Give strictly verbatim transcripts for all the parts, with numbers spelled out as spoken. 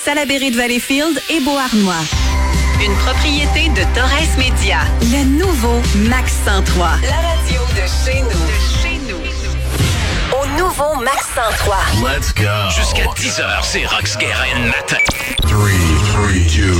Salaberry de Valleyfield et Beauharnois. Une propriété de Torres Média. Le nouveau Max cent trois. La radio de chez nous. De chez nous. Au nouveau Max cent trois. Let's go. Jusqu'à dix heures, c'est Rox Guérin matin. trois, trois, deux,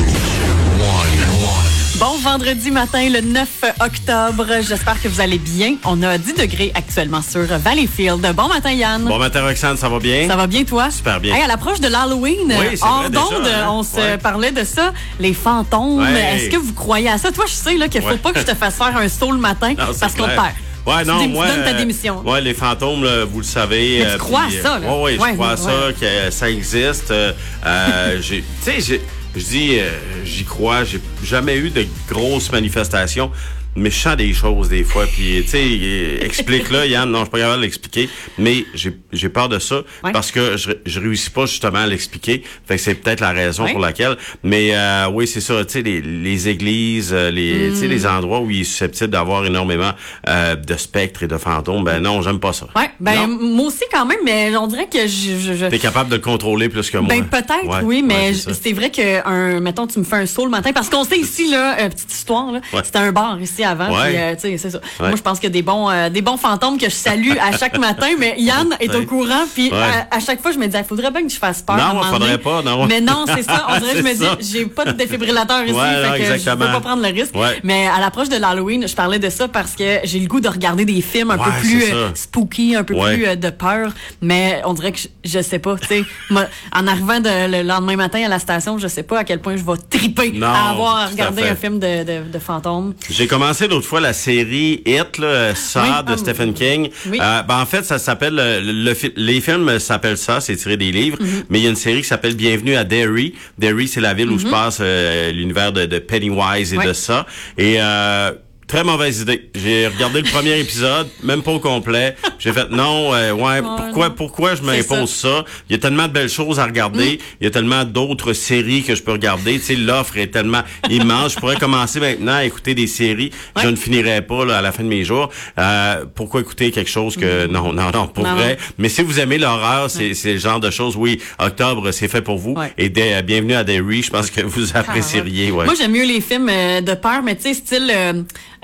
un. Bon vendredi matin, le neuf octobre. J'espère que vous allez bien. On a dix degrés actuellement sur Valleyfield. Bon matin, Yann. Bon matin, Roxane, ça va bien? Ça va bien, toi? Super bien. Hey, à l'approche de l'Halloween, oui, hors vrai, d'onde, déjà, hein? on se ouais. parlait de ça. Les fantômes, ouais. est-ce que vous croyez à ça? Toi, je sais là, qu'il ne faut ouais. pas que je te fasse faire un saut le matin non, parce qu'on te clair. perd. Ouais, tu non, dis, moi, tu donnes ta euh, démission. Ouais, les fantômes, là, vous le savez. Mais tu euh, crois puis, à ça, là? Oui, oui, je ouais, crois à ouais. ça, que ça existe. Euh, euh, j'ai, tu sais, j'ai, je dis, euh, j'y crois. J'ai jamais eu de grosses manifestations. Mais je sens des choses des fois, puis tu sais, explique-le, Yann. Non, je suis pas capable de l'expliquer, mais j'ai j'ai peur de ça ouais. parce que je je réussis pas justement à l'expliquer. Fait que c'est peut-être la raison ouais. pour laquelle. Mais euh, oui, c'est ça. Tu sais, les, les églises, les mm. tu sais, les endroits où il est susceptible d'avoir énormément euh, de spectres et de fantômes. Ben non, j'aime pas ça. Ouais, ben non. moi aussi quand même, mais on dirait que je. je, je... T'es capable de le contrôler plus que moi. Ben peut-être, ouais, oui, mais ouais, c'est, c'est vrai que un, mettons, tu me fais un saut le matin parce qu'on sait ici là, euh, petite histoire là, ouais. c'était un bar ici avant. Ouais. Puis, euh, c'est ça. Ouais. Moi, je pense qu'il y a des bons, euh, des bons fantômes que je salue à chaque matin, mais Yann est ouais. au courant, puis ouais. à, à chaque fois, je me dis, il faudrait bien que je fasse peur. Non, il faudrait pas, non. Mais non, c'est ça. On dirait que je me ça. dis, j'ai pas de défibrillateur ici, ouais, fait non, que exactement. je peux pas prendre le risque. Ouais. Mais à l'approche de l'Halloween, je parlais de ça parce que j'ai le goût de regarder des films un ouais, peu plus euh, spooky, un peu ouais. plus euh, de peur, mais on dirait que je, je sais pas, tu sais, en arrivant de, le lendemain matin à la station, je sais pas à quel point je vais triper non, à avoir à regarder à un film de, de, de fantômes. J'ai commencé l'autre fois la série It, là, ça oui, de ah, Stephen King. Oui. Euh, ben en fait, ça s'appelle le, le, les films s'appellent ça, c'est tiré des livres, mm-hmm. mais il y a une série qui s'appelle Bienvenue à Derry. Derry, c'est la ville où mm-hmm. se passe euh, l'univers de, de Pennywise et oui. de ça. Et euh, très mauvaise idée. J'ai regardé le premier épisode, même pas au complet. J'ai fait non, euh, ouais, oh, pourquoi non. pourquoi je m'impose ça. ça? Il y a tellement de belles choses à regarder. Mm. Il y a tellement d'autres séries que je peux regarder. Tu sais, l'offre est tellement immense. Je pourrais commencer maintenant à écouter des séries. Ouais. Je ne finirai pas là, à la fin de mes jours. Euh, pourquoi écouter quelque chose que... Mm. Non, non, non, pour non. vrai. Mais si vous aimez l'horreur, c'est, ouais. c'est le genre de choses... Oui, octobre, c'est fait pour vous. Ouais. Et de, euh, Bienvenue à Derry, je pense que vous apprécieriez. Ah, ouais. Ouais. Moi, j'aime mieux les films euh, de peur, mais tu sais, style... Euh,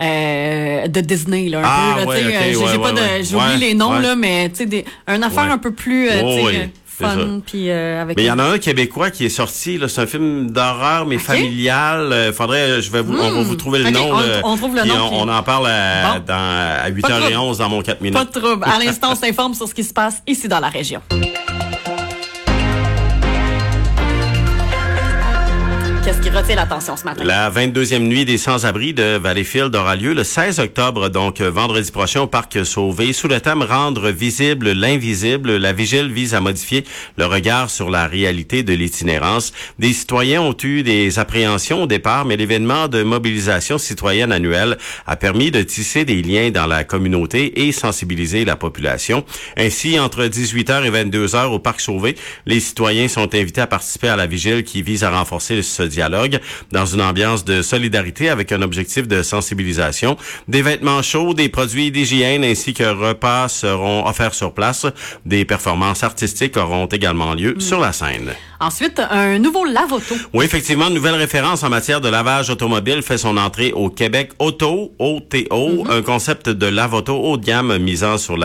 Euh, de Disney là un ah, peu là, ouais, tu sais okay, j'ai ouais, pas ouais, de ouais. j'oublie ouais, les noms ouais. là mais tu sais des un affaire ouais. un peu plus euh, oh, tu sais oui. fun puis euh, avec mais il y en a un québécois qui est sorti là, c'est un film d'horreur mais okay. familial, euh, faudrait je vais vous mmh. on va vous trouver le okay. nom on, là, on trouve le nom on, puis... on en parle à, bon. dans à huit heures onze dans mon quatre minutes. Pas de trouble. À l'instant, on s'informe sur ce qui se passe ici dans la région. Qu'est-ce qui retient l'attention ce matin? La vingt-deuxième nuit des sans-abri de Valleyfield aura lieu le seize octobre, donc vendredi prochain au Parc Sauvé. Sous le thème « Rendre visible l'invisible », la vigile vise à modifier le regard sur la réalité de l'itinérance. Des citoyens ont eu des appréhensions au départ, mais l'événement de mobilisation citoyenne annuelle a permis de tisser des liens dans la communauté et sensibiliser la population. Ainsi, entre dix-huit heures et vingt-deux heures au Parc Sauvé, les citoyens sont invités à participer à la vigile qui vise à renforcer ce dialogue dans une ambiance de solidarité avec un objectif de sensibilisation. Des vêtements chauds, des produits d'hygiène ainsi que repas seront offerts sur place. Des performances artistiques auront également lieu mmh. sur la scène. Ensuite, un nouveau lave-auto. Oui, effectivement, une nouvelle référence en matière de lavage automobile fait son entrée au Québec Auto, O T O, mmh. un concept de lave-auto haut de gamme misant sur la